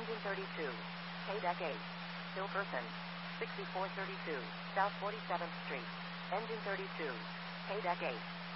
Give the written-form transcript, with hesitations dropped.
Engine 32. K-Deck 8. Hill Person. 6432. South 47th Street. Engine 32. K-Deck 8.